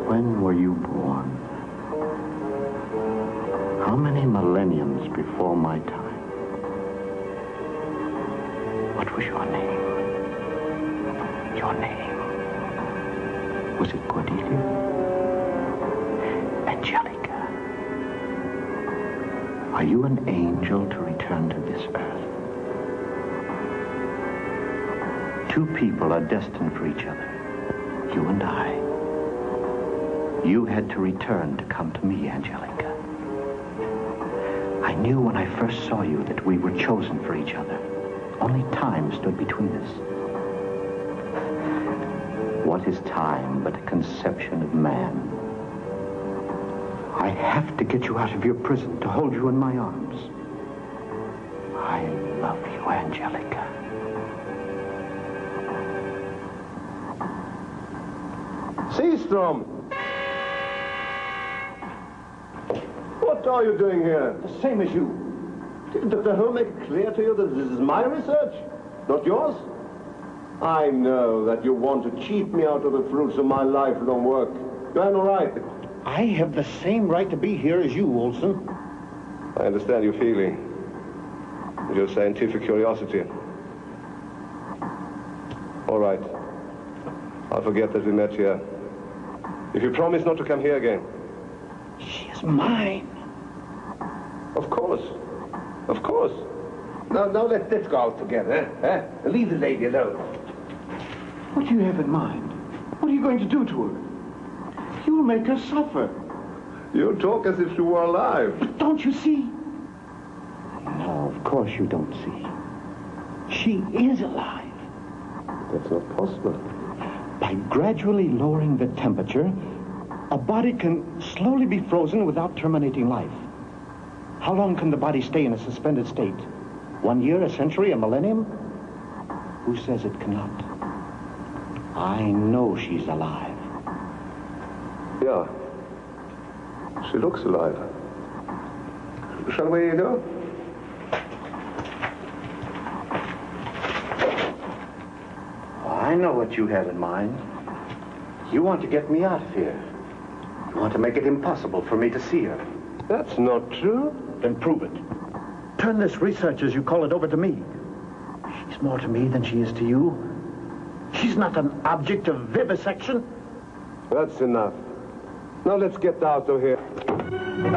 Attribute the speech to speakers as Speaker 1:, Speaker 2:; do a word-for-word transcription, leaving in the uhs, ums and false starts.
Speaker 1: When were you born? How many millenniums before my time? What was your name? Your name? Was it Cordelia? Angelica? Are you an angel to return to this earth? Two people are destined for each other. You and I. You had to return to come to me, Angelica. I knew when I first saw you that we were chosen for each other. Only time stood between us. What is time but a conception of man? I have to get you out of your prison, to hold you in my arms. I love you, Angelica.
Speaker 2: Seastrom! What are you doing here?
Speaker 1: The same as you.
Speaker 2: Did Doctor Holmes make it clear to you that this is my research, not yours? I know that you want to cheat me out of the fruits of my lifelong work. You have no right.
Speaker 1: I have the same right to be here as you, Olson.
Speaker 2: I understand your feeling. Your scientific curiosity. All right. I'll forget that we met here. If you promise not to come here again.
Speaker 1: She is mine.
Speaker 2: Of course. Of course. Now, now let, let's go out together, eh? Leave the lady alone.
Speaker 1: What do you have in mind? What are you going to do to her? You'll make her suffer.
Speaker 2: You talk as if she were alive.
Speaker 1: But don't you see? No, of course you don't see. She is alive.
Speaker 2: That's not possible.
Speaker 1: By gradually lowering the temperature, a body can slowly be frozen without terminating life. How long can the body stay in a suspended state? One year, a century, a millennium? Who says it cannot? I know she's alive.
Speaker 2: Yeah. She looks alive. Shall we go?
Speaker 1: I know what you have in mind. You want to get me out of here. You want to make it impossible for me to see her.
Speaker 2: That's not true.
Speaker 1: Then prove it. Turn this research, as you call it, over to me. She's more to me than she is to you. She's not an object of vivisection.
Speaker 2: That's enough. Now let's get out of here.